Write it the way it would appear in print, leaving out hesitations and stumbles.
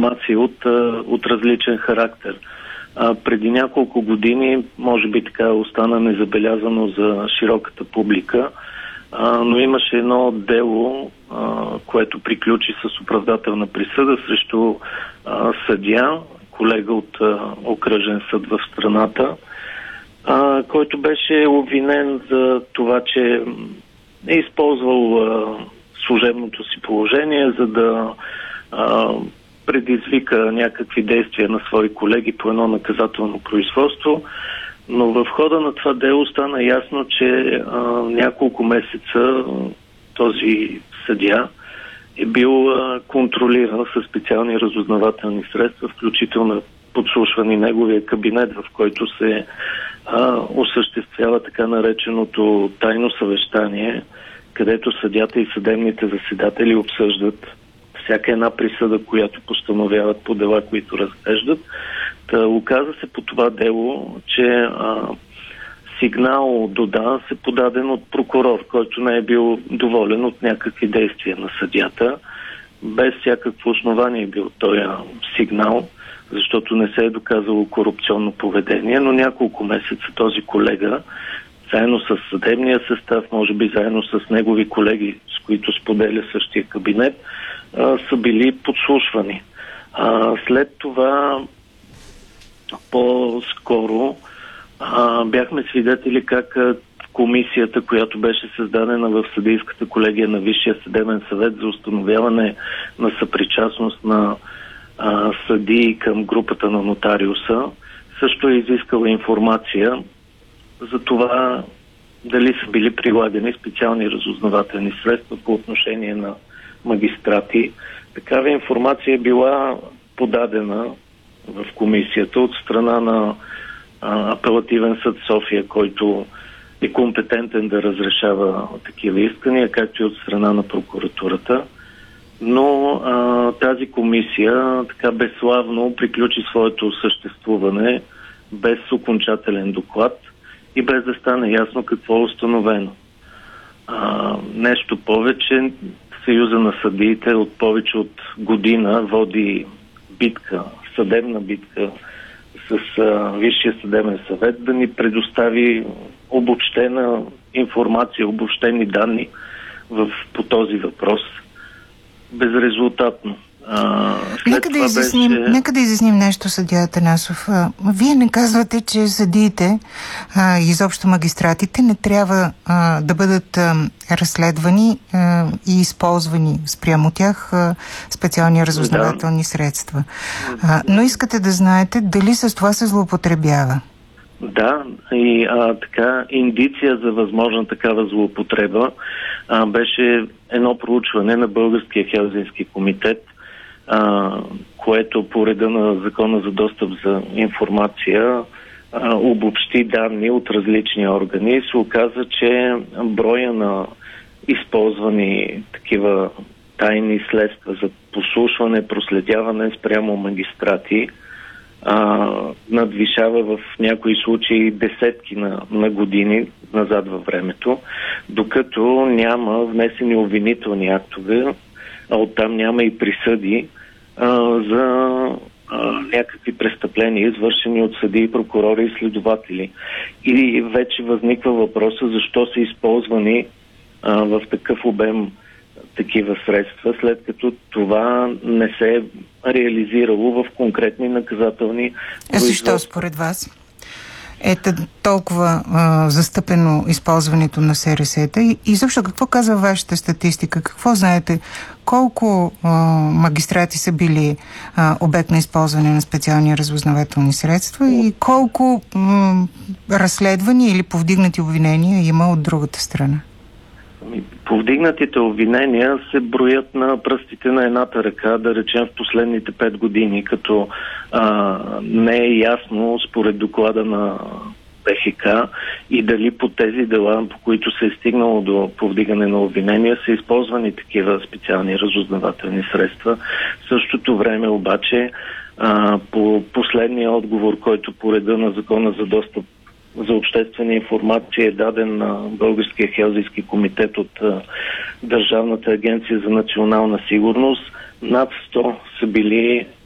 информация от различен характер. Преди няколко години, може би така остана незабелязано за широката публика, но имаше едно дело, което приключи с оправдателна присъда срещу съдия, колега от окръжен съд в страната, който беше обвинен за това, че е използвал служебното си положение, за да предизвика някакви действия на свои колеги по едно наказателно производство. Но в хода на това дело стана ясно, че няколко месеца този съдия е бил контролиран със специални разузнавателни средства, включително подслушвани неговия кабинет, в който се осъществява така нареченото тайно съвещание, където съдята и съдебните заседатели обсъждат всяка една присъда, която постановяват по дела, които разглеждат. Оказа се по това дело, че сигнал до ДАНС е подаден от прокурор, който не е бил доволен от някакви действия на съдията. Без всякакво основание е бил този сигнал, защото не се е доказало корупционно поведение, но няколко месеца този колега, заедно с съдебния състав, може би заедно с негови колеги, с които споделя същия кабинет, са били подслушвани. След това по-скоро бяхме свидетели как комисията, която беше създадена в съдийската колегия на Висшия съдебен съвет за установяване на съпричастност на съдии към групата на нотариуса, също е изискала информация за това дали са били прилагани специални разузнавателни средства по отношение на магистрати. Такава информация е била подадена в комисията от страна на апелативен съд София, който е компетентен да разрешава такива искания, както и от страна на прокуратурата. Но тази комисия така безславно приключи своето съществуване без окончателен доклад и без да стане ясно какво е установено. Нещо повече, Съюза на съдиите от повече от година води битка, съдебна битка с Висшия съдебен съвет да ни предостави обобщена информация, обобщени данни по този въпрос. Безрезултатно. Нека да изясним нещо, съдия Атанасов. Вие не казвате, че съдиите, изобщо магистратите, не трябва да бъдат разследвани и използвани спрямо тях специални разузнавателни средства. Но искате да знаете дали с това се злоупотребява. Да, и така индиция за възможна такава злоупотреба беше едно проучване на Българския Хелзински комитет, което по реда на Закона за достъп за информация обобщи данни от различни органи. Се оказа, че броя на използвани такива тайни следства за послушване, проследяване спрямо магистрати надвишава в някои случаи десетки на години назад във времето, докато няма внесени обвинителни актове, а оттам няма и присъди за някакви престъпления, извършени от съдии, прокурори и следователи. И вече възниква въпроса защо са използвани в такъв обем такива средства, след като това не се е реализирало в конкретни наказателни производства. Защо според вас толкова застъпено използването на СРС-та? И защо какво казва вашата статистика? Какво знаете? Колко магистрати са били обект на използване на специални разузнавателни средства и колко разследвани или повдигнати обвинения има от другата страна? Повдигнатите обвинения се броят на пръстите на едната ръка, да речем в последните 5 години, като не е ясно според доклада на БХК и дали по тези дела, по които се е стигнало до повдигане на обвинения, са използвани такива специални разузнавателни средства. В същото време обаче по последния отговор, който по реда на Закона за достъп за обществена информация е даден на Българския Хелзински комитет от Държавната агенция за национална сигурност, над 100 са били